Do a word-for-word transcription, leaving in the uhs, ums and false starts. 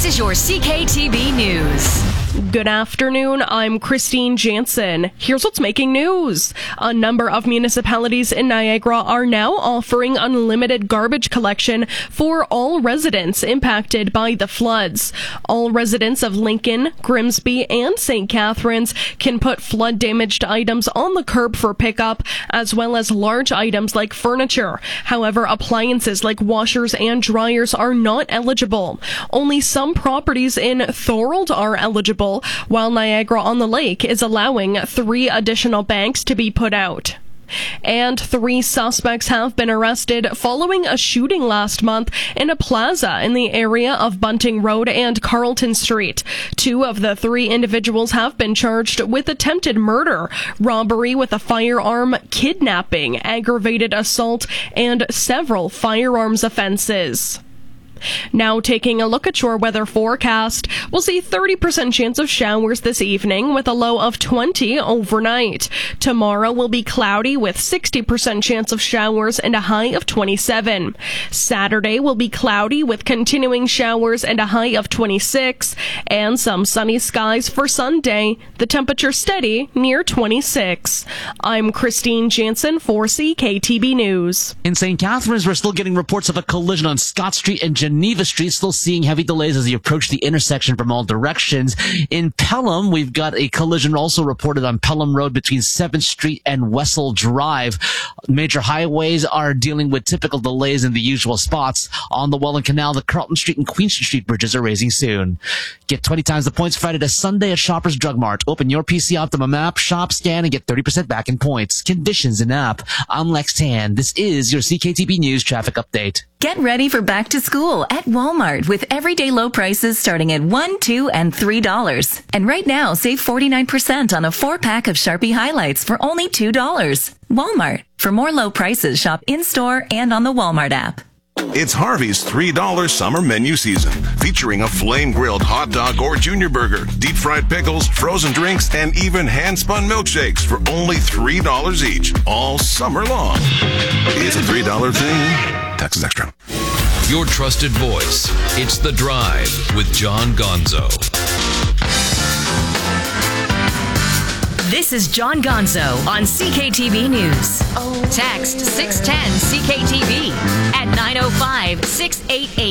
is your C K T V News. Good afternoon, I'm Christine Jansen. Here's what's making news. A number of municipalities in Niagara are now offering unlimited garbage collection for all residents impacted by the floods. All residents of Lincoln, Grimsby, and Saint Catharines can put flood-damaged items on the curb for pickup, as well as large items like furniture. However, appliances like washers and dryers are not eligible. Only some properties in Thorold are eligible, while Niagara-on-the-Lake is allowing three additional banks to be put out. And three suspects have been arrested following a shooting last month in a plaza in the area of Bunting Road and Carlton Street. Two of the three individuals have been charged with attempted murder, robbery with a firearm, kidnapping, aggravated assault, and several firearms offenses. Now taking a look at your weather forecast, we'll see thirty percent chance of showers this evening with a low of twenty overnight. Tomorrow will be cloudy with sixty percent chance of showers and a high of twenty-seven. Saturday will be cloudy with continuing showers and a high of twenty-six, and some sunny skies for Sunday. The temperature steady near twenty-six. I'm Christine Jansen for C K T V News. In Saint Catharines, we're still getting reports of a collision on Scott Street and Geneva Street, still seeing heavy delays as you approach the intersection from all directions. In Pelham, we've got a collision also reported on Pelham Road between seventh Street and Wessel Drive. Major highways are dealing with typical delays in the usual spots. On the Welland Canal, the Carlton Street and Queenston Street bridges are raising soon. Get twenty times the points Friday to Sunday at Shoppers Drug Mart. Open your P C Optimum app, shop, scan, and get thirty percent back in points. Conditions in app. I'm Lex Tan. This is your C K T V News traffic update. Get ready for back to school at Walmart with everyday low prices starting at one, two, and three dollars. And right now, save forty-nine percent on a four-pack of Sharpie highlights for only two dollars. Walmart. For more low prices, shop in-store and on the Walmart app. It's Harvey's three dollar summer menu season, featuring a flame-grilled hot dog or junior burger, deep-fried pickles, frozen drinks, and even hand-spun milkshakes for only three dollars each, all summer long. It's a three dollar thing. Taxes extra. Your trusted voice. It's The Drive with John Gonzo. This is John Gonzo on C K T V News. Text six ten C K T V at nine oh five, six eight eight